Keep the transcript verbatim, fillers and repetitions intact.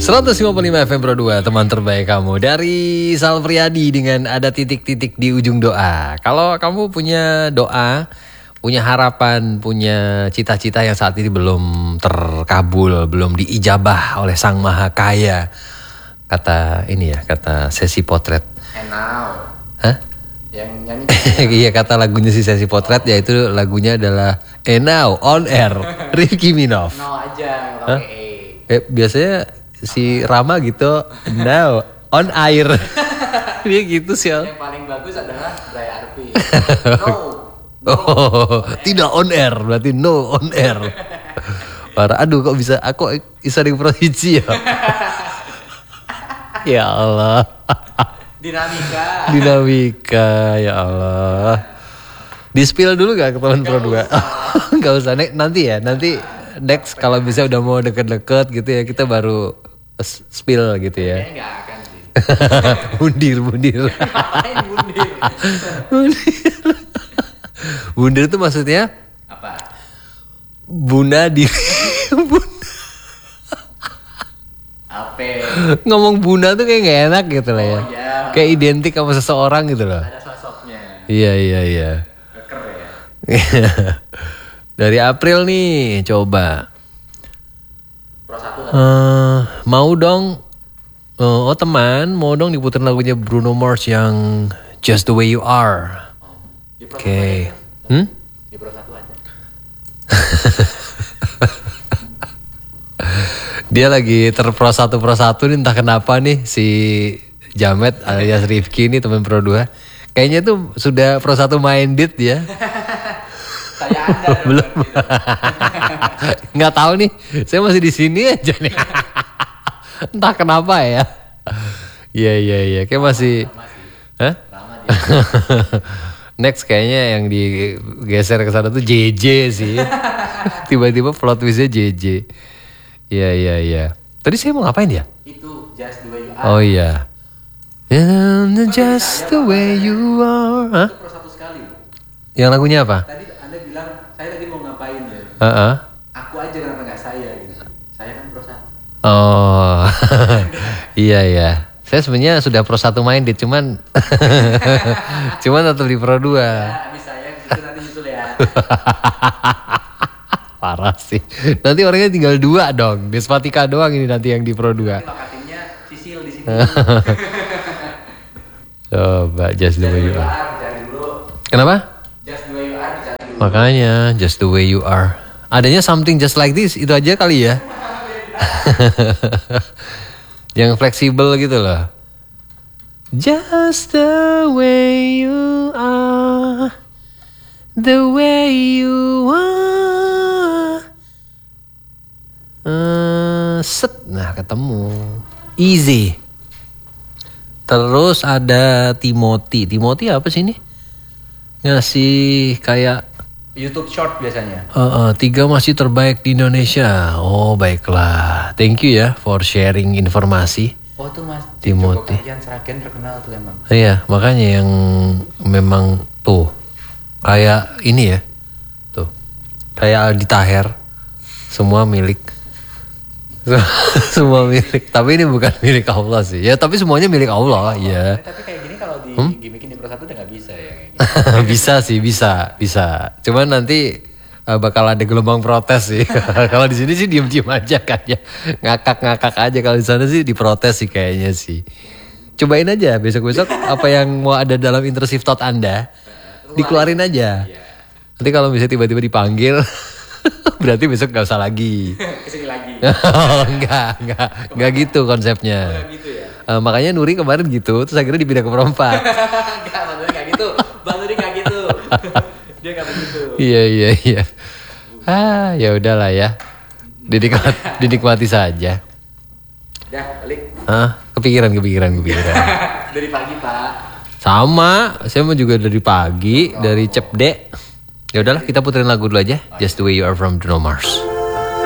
seratus lima puluh lima F M Pro dua, teman terbaik kamu. Dari Sal Priadi dengan ada titik-titik di ujung doa. Kalau kamu punya doa, punya harapan, punya cita-cita yang saat ini belum terkabul, belum diijabah oleh Sang Maha Kaya, kata ini ya, kata Sesi Potret. And now. Hah? Yang nyanyi. Iya, kata lagunya si Sesi Potret, yaitu lagunya adalah And Now On Air, Rifki Minov. No aja, nggak Hah? pakai E. Eh, biasanya si Rama gitu, now on air. Dia gitu sih. Yang paling bagus adalah Bray Arfi. No. No. Oh, tidak on air, berarti no on air. Parah, aduh kok bisa, aku sering proyeksi ya. Ya Allah. Dinamika. Dinamika, ya Allah. Di spill dulu gak ke teman Pro dua? Gak usah, nanti ya, nanti next kalau bisa udah mau deket-deket gitu ya, kita baru spill gitu ya. Kayaknya nggak akan sih. Bundir, bundir. Ngapain bundir? Bundir. Bundir itu maksudnya Apa? bunda diri. Bunda. Apa? Ngomong bunda tuh kayak gak enak gitu lah ya. Oh, iya. Kayak identik sama seseorang gitu loh. Ada sosoknya. Iya, iya, iya. Keker ya. Dari April nih, coba. Pro satu kan? Uh, mau dong, uh, oh teman, mau dong diputerin lagunya Bruno Mars yang Just the Way You Are. Di Pro Oke, satu okay. aja. Hmm? Di Pro satu aja. Dia lagi terpro satu pro satu nih, entah kenapa nih si Jamet alias Rifki nih teman Pro dua. Kayaknya tuh sudah pro satu minded ya. Saya Anda Belum. Nggak tahu nih, saya masih di sini aja nih. Entah kenapa ya. Iya iya iya, kayak masih. Hah? Lama dia. Next kayaknya yang digeser ke sana tuh J J sih. Tiba-tiba plot twistnya J J. Iya iya iya. Tadi saya mau ngapain ya? Itu Just the Way You Are. Oh iya. And just the way you are. Hah? Itu Pro satu sekali. Yang lagunya apa? Tadi Anda bilang saya tadi mau ngapain ya? Heeh. Aku aja kenapa nggak saya gitu. Saya kan Pro satu. Oh. Iya iya. Saya sebenarnya sudah pro satu minded, cuman cuman tetap di pro dua. Ya, habis saya itu nanti nyusul ya. Parah sih. Nanti orangnya tinggal dua dong. Despatika doang ini nanti yang di pro dua. Ini lokatimnya Sisil di sini. Coba Just the Way You Are. Dicari dulu. Kenapa? Just the Way You Are dicari dulu. Makanya Just the Way You Are. Adanya Something Just Like This, itu aja kali ya. Yang fleksibel gitu loh. Just the way you are, the way you are. Uh, set, nah ketemu. Easy. Terus ada Timothy. Timothy apa sih ini? Ngasih kayak YouTube Short biasanya. Uh, uh, tiga masih terbaik di Indonesia. Oh baiklah, thank you ya for sharing informasi. Oh tuh Mas Timothy. Joko Karyan Sragen terkenal tuh emang. Iya, makanya yang memang tuh kayak ini ya, tuh kayak Aldi Taher, semua milik, semua milik. Tapi ini bukan milik Allah sih. Ya tapi semuanya milik Allah, ya. Eh, tapi kayak gini kalau di Hmm? gimikin di Pro satu udah nggak bisa ya kayak gitu. Bisa sih, bisa, bisa. Cuman nanti uh, bakal ada gelombang protes sih. Kalau di sini sih diem-diem aja kan ya, ngakak-ngakak aja. Kalau di sana sih diprotes sih kayaknya sih. Cobain aja besok-besok apa yang mau ada dalam intrusive thought Anda, dikeluarin aja. Nanti kalau misalnya tiba-tiba dipanggil, berarti besok nggak usah lagi. Kesini lagi. Oh, enggak, enggak, enggak gitu konsepnya. Gitu ya. Uh, makanya Nuri kemarin gitu, terus akhirnya dipindah ke perempat. Enggak, Bang Nuri nggak gitu. Bang Nuri nggak gitu. Dia nggak begitu. Iya iya iya. Ah ya udahlah ya. Dinikmati, dinikmati saja. Dah balik. Ah kepikiran kepikiran kepikiran. Dari pagi Pak. Sama, saya mau juga dari pagi dari Cepde. Ya udahlah kita puterin lagu dulu aja. Just the Way You Are from Bruno Mars.